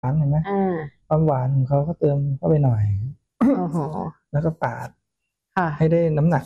หวานเห็นไหมความหวานของเขาก็เติมเข้าไปหน่อยแล้วก็ปาดให้ได้น้ำหนัก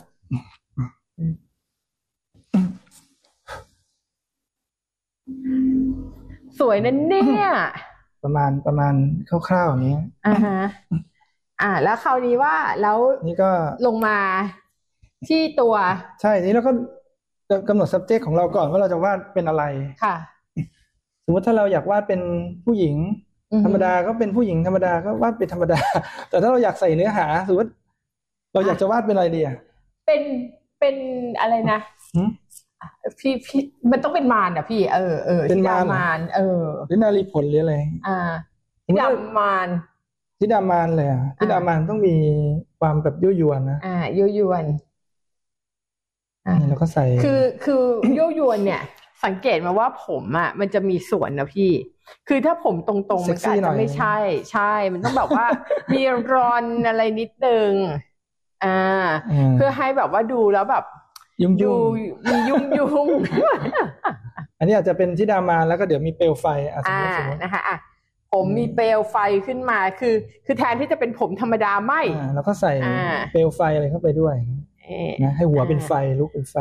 สวยนั่นเนี่ยประมาณคร่าวๆอย่างนี้แล้วคราวนี้ว่าแล้วนี่ก็ลงมาที่ตัวใช่นี่เราก็กำหนด subject ของเราก่อนว่าเราจะวาดเป็นอะไรค่ะสมมติถ้าเราอยากวาดเป็นผู้หญิงธรรมดาก็เป็นผู้หญิงธรรมดาก็วาดเป็นธรรมดาแต่ถ้าเราอยากใส่เนื้อหาสมมติเราอยากจะวาดเป็นอะไรดีอ่ะเป็นอะไรนะพี่มันต้องเป็นมารอ่ะพี่เป็นมารหรือนารีผลหรืออะไรธิดามารธิดามารเลยอ่ะธิดามารต้องมีความแบบยั่วยวนนะยั่วยวนนี่เราก็ใส่คือยั่วยวนเนี่ยสังเกตมาว่าผมอ่ะมันจะมีส่วนนะพี่คือถ้าผมตรงๆมันอาจจะไม่ใช่มันต้องแบบว่ามีรอนอะไรนิดนึงเพื่อให้แบบว่าดูแล้วแบบยุ่งมียุ่งอันนี้อาจจะเป็นธิดามารแล้วก็เดี๋ยวมีเปลวไฟนะคะผมมีเปลวไฟขึ้นมาคือแทนที่จะเป็นผมธรรมดาไม่แล้วก็ใส่เปลวไฟอะไรเข้าไปด้วยนะให้หัวเป็นไฟลุกเป็นไฟ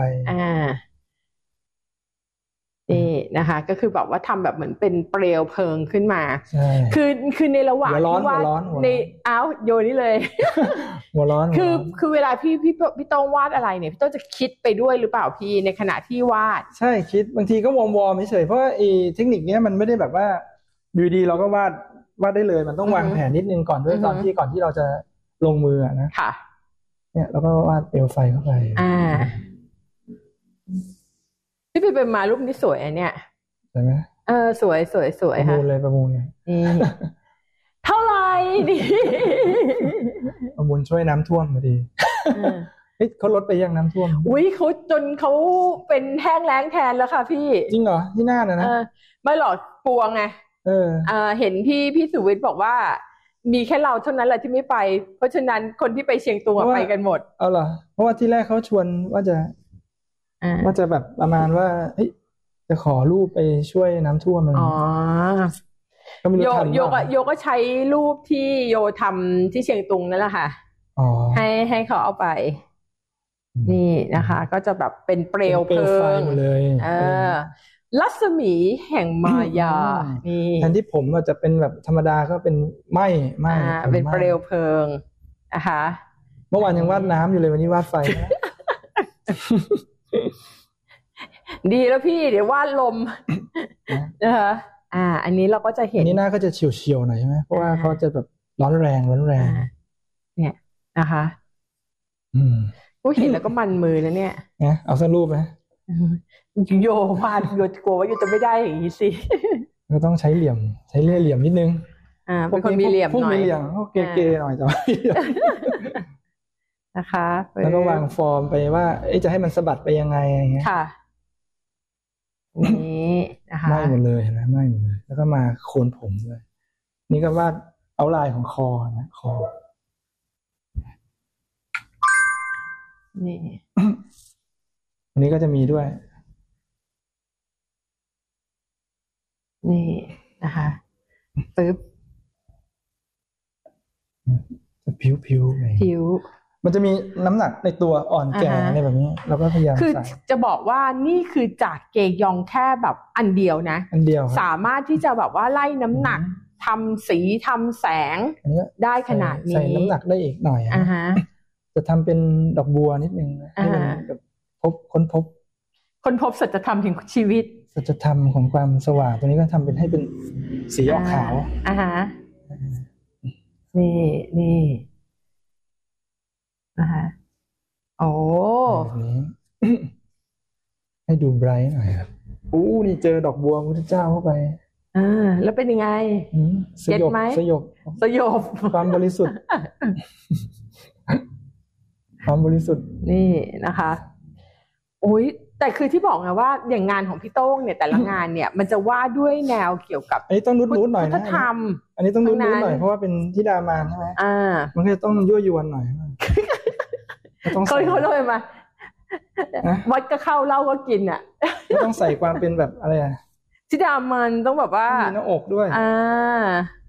นี่นะคะก็คือแบบว่าทำแบบเหมือนเป็นเปลวเพลิงขึ้นมาคือในระหว่างที่ว่าในโยนนี่เลยหัวร้อนคือเวลาพี่ต้องวาดอะไรเนี่ยพี่ต้องจะคิดไปด้วยหรือเปล่าพี่ในขณะที่วาดใช่คิดบางทีก็วอร์มเฉยเพราะเทคนิคนี้มันไม่ได้แบบว่าอยู่ดีเราก็วาดได้เลยมันต้องวางแผนนิดนึงก่อนด้วยก่อนที่เราจะลงมือนะค่ะเนี่ยแล้วก็วาดเปลวไฟเข้าไปพี่เป็นมารูปนี้สวยอันเนี้ยใช่ไหมสวยค่ะประมูลเลยเท่าไหร่ดิประมูลช่วยน้ำท่วมพอดีเขาลดไปยังน้ำท่วมเขาจนเขาเป็นแห้งแล้งแทนแล้วค่ะพี่จริงเหรอที่น่านนะไม่หรอกกลัวไงเห็นพี่สุวิทย์บอกว่ามีแค่เราเท่านั้นแหละที่ไม่ไปเพราะฉะนั้นคนที่ไปเชียงตุงไปกันหมดเอาเหรอเพราะว่าที่แรกเขาชวนว่าจะแบบประมาณว่าจะขอรูปไปช่วยน้ำท่วมมันโยก็ใช้รูปที่โยทำที่เชียงตุงนั่นแหละค่ะให้เขาเอาไปนี่นะคะก็จะแบบเป็นเปลวเพลิงเลยรัศมีแห่งมายานี่แทนที่ผมจะเป็นแบบธรรมดาก็เป็นไหม้เป็นเปลวเพลิงนะคะเมื่อวานยังวาดน้ำอยู่เลยวันนี้วาดไฟดีแล้วพี่เดี๋ยววาดลมนะคะอันนี้เราก็จะเห็นอันนี้หน้าก็จะเฉียวๆหน่อยใช่ไหมเพราะว่าเขาจะแบบร้อนแรงเนี่ยนะคะเห็นแล้วก็มันมือนะเนี่ยเอาสักรูปไหมโยวาดโยกลัวว่าโยจะไม่ได้อย่างนี้สิก็ต้องใช้เหลี่ยมนิดนึงเป็นคนมีเหลี่ยมหน่อยมีเหลี่ยมเก๋ๆหน่อยแต่ว่านะคะแล้วก็วางฟอร์มไปว่าจะให้มันสะบัดไปยังไงอย่างเงี้ยค่ะนี่นะคะไม่หมดเลยนะไม่หมดเลยแล้วก็มาโคนผมเลยนี่ก็วาดเอาลายของคอนะคอนี่อันนี้ก็จะมีด้วยนี่นะคะปึ๊บจะผิวมันจะมีน้ำหนักในตัวอ่อนแก่อะไรแบบนี้เราก็พยายามคือจะบอกว่านี่คือจากเกยองแค่แบบอันเดียวนะสามารถที่จะแบบว่าไล่น้ำหนักทำสีทำแสงได้ขนาดนี้ใส่น้ำหนักได้อีกหน่อยจะทำเป็นดอกบัวนิดนึงให้มันแบบค้นพบสัจธรรมแห่งชีวิตสัจธรรมของความสว่างตัวนี้ก็ทำเป็นให้เป็นสีออกขาวนี่นะคะโอ้แบบนี้ให้ดูไบรท์หน่อยครับนี่เจอดอกบัวพระพุทธเจ้าเข้าไปแล้วเป็นยังไงสยบความบริสุทธิ์นี่นะคะแต่คือที่บอกไงว่าอย่างงานของพี่โต้งเนี่ยแต่ละงานเนี่ยมันจะว่าด้วยแนวเกี่ยวกับอันนี้ต้องนุ้นหน่อยนะอันนี้ต้องนุ้นหน่อยเพราะว่าเป็นธิดามารใช่ไหมมันก็ต้องยั่วยวนหน่อยเขาเลยมาวัดก็เข้าเล่าก็กินอ่ะต้องใส่ความเป็นแบบอะไรธิดามารต้องแบบว่ามีหน้าอกด้วย